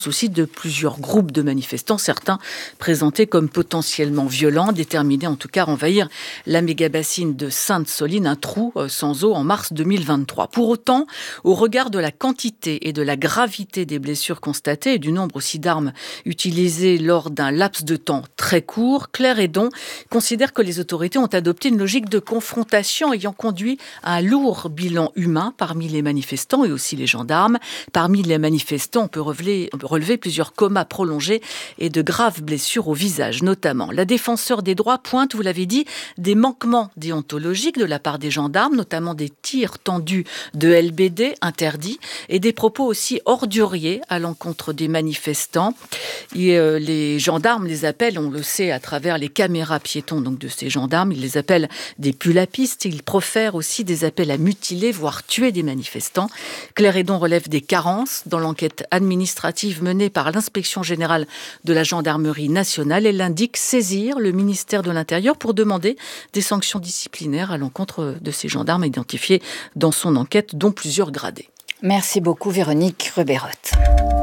aussi de plusieurs groupes de manifestants, certains présentés comme potentiellement violents, déterminés en tout cas à envahir la méga-bassine de Sainte-Soline, un trou sans eau en mars 2023. Pour autant, au regard de la quantité et de la gravité des blessures constatées et du nombre aussi d'armes utilisées lors d'un laps de temps très court, Claire Hédon considère que les autorités ont adopté une logique de confrontation ayant conduit à un lourd bilan humain parmi les manifestants et aussi les gendarmes. Parmi les manifestants, on peut relever plusieurs comas prolongés et de graves blessures au visage notamment. La défenseure des droits pointe, vous l'avez dit, des manquements déontologiques de la part des gendarmes, notamment des tirs tendus de LBD interdits et des propos aussi orduriers à l'encontre des manifestants. Et les gendarmes les appellent, on le sait à travers les caméras piétons donc de ces gendarmes, ils les appellent des pulapistes. Ils profèrent aussi des appels à mutiler, voire tuer des manifestants. Claire Hédon relève des carences dans l'enquête administrative menée par l'inspection générale de la gendarmerie nationale. Elle indique saisir le ministère de l'Intérieur pour demander des sanctions disciplinaires à l'encontre de ces gendarmes identifiés dans son enquête, dont plusieurs gradés. Merci beaucoup Véronique Reberotte.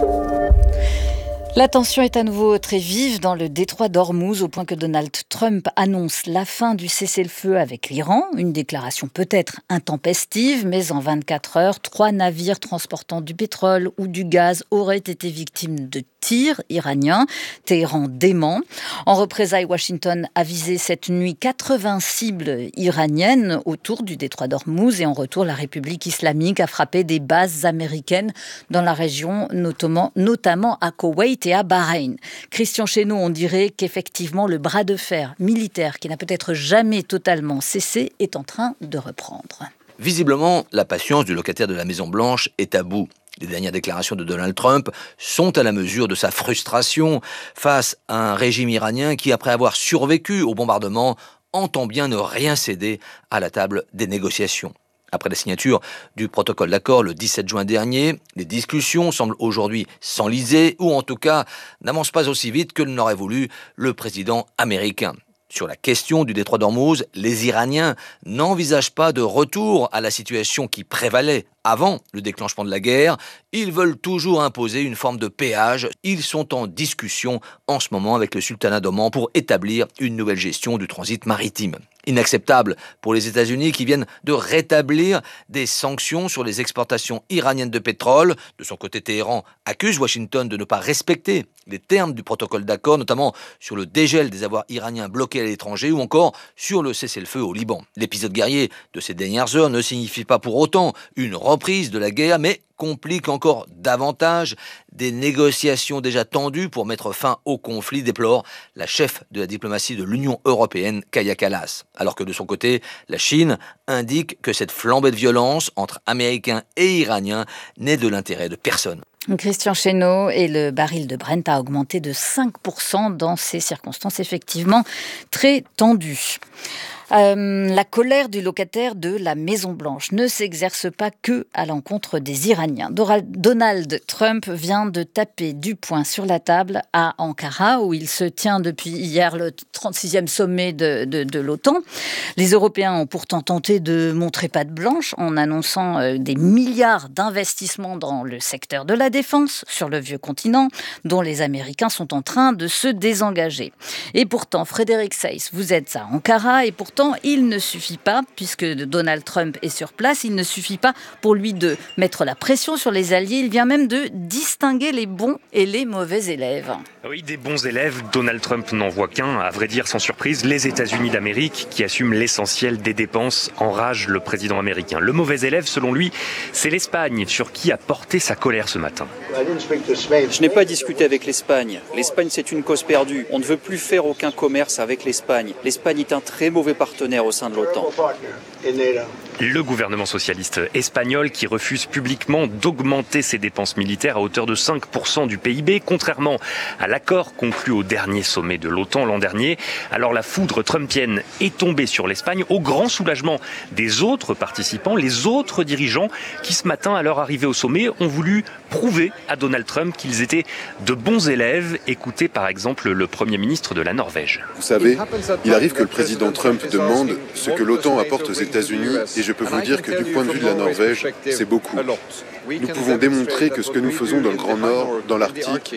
La tension est à nouveau très vive dans le détroit d'Ormuz, au point que Donald Trump annonce la fin du cessez-le-feu avec l'Iran. Une déclaration peut-être intempestive, mais en 24 heures, 3 navires transportant du pétrole ou du gaz auraient été victimes de tirs iraniens. Téhéran dément. En représailles, Washington a visé cette nuit 80 cibles iraniennes autour du détroit d'Ormuz et en retour, la République islamique a frappé des bases américaines dans la région, notamment à Koweït et à Bahreïn. Christian Chesneau, on dirait qu'effectivement le bras de fer militaire qui n'a peut-être jamais totalement cessé est en train de reprendre. Visiblement, la patience du locataire de la Maison-Blanche est à bout. Les dernières déclarations de Donald Trump sont à la mesure de sa frustration face à un régime iranien qui, après avoir survécu au bombardement, entend bien ne rien céder à la table des négociations. Après la signature du protocole d'accord le 17 juin dernier, les discussions semblent aujourd'hui s'enliser ou en tout cas n'avancent pas aussi vite que l'aurait voulu le président américain. Sur la question du détroit d'Ormuz, les Iraniens n'envisagent pas de retour à la situation qui prévalait avant le déclenchement de la guerre. Ils veulent toujours imposer une forme de péage. Ils sont en discussion en ce moment avec le sultanat d'Oman pour établir une nouvelle gestion du transit maritime. Inacceptable pour les États-Unis qui viennent de rétablir des sanctions sur les exportations iraniennes de pétrole. De son côté, Téhéran accuse Washington de ne pas respecter les termes du protocole d'accord, notamment sur le dégel des avoirs iraniens bloqués à l'étranger ou encore sur le cessez-le-feu au Liban. L'épisode guerrier de ces dernières heures ne signifie pas pour autant une reprise de la guerre, mais complique encore davantage des négociations déjà tendues pour mettre fin au conflit, déplore la chef de la diplomatie de l'Union européenne, Kaja Kallas. Alors que de son côté, la Chine indique que cette flambée de violence entre Américains et Iraniens n'est de l'intérêt de personne. Christian Chesneau, et le baril de Brent a augmenté de 5% dans ces circonstances effectivement très tendues. La colère du locataire de la Maison-Blanche ne s'exerce pas que à l'encontre des Iraniens. Donald Trump vient de taper du poing sur la table à Ankara, où il se tient depuis hier le 36e sommet de l'OTAN. Les Européens ont pourtant tenté de montrer patte blanche en annonçant des milliards d'investissements dans le secteur de la défense sur le vieux continent, dont les Américains sont en train de se désengager. Et pourtant, Frédéric Seyss, vous êtes à Ankara, et pourtant, il ne suffit pas, puisque Donald Trump est sur place, il ne suffit pas pour lui de mettre la pression sur les alliés, il vient même de distinguer les bons et les mauvais élèves. Oui, des bons élèves, Donald Trump n'en voit qu'un, à vrai dire sans surprise, les États-Unis d'Amérique, qui assument l'essentiel des dépenses, enragent le président américain. Le mauvais élève, selon lui, c'est l'Espagne, sur qui a porté sa colère ce matin. Je n'ai pas discuté avec l'Espagne. L'Espagne, c'est une cause perdue. On ne veut plus faire aucun commerce avec l'Espagne. L'Espagne est un très mauvais partenaire au sein de l'OTAN. Le gouvernement socialiste espagnol qui refuse publiquement d'augmenter ses dépenses militaires à hauteur de 5% du PIB, contrairement à l'accord conclu au dernier sommet de l'OTAN l'an dernier. Alors la foudre trumpienne est tombée sur l'Espagne au grand soulagement des autres participants, les autres dirigeants qui ce matin, à leur arrivée au sommet, ont voulu prouver à Donald Trump qu'ils étaient de bons élèves. Écoutez par exemple le Premier ministre de la Norvège. Vous savez, il arrive que le président Trump demande ce que l'OTAN apporte aux États-Unis et je peux vous dire que du point de vue de la Norvège, c'est beaucoup. Nous pouvons démontrer que ce que nous faisons dans le Grand Nord, dans l'Arctique,